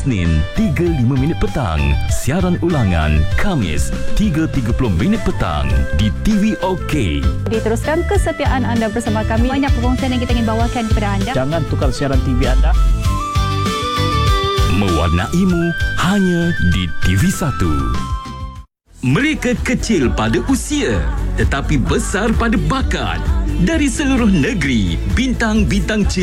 Isnin 3.05 minit petang. Siaran ulangan Khamis 3.30 minit petang di TV OK. Diteruskan kesetiaan anda bersama kami. Banyak perkongsian yang kita ingin bawakan kepada anda. Jangan tukar siaran TV anda. Mewarnaimu hanya di TV1. Mereka kecil pada usia tetapi besar pada bakat. Dari seluruh negeri, bintang-bintang cilik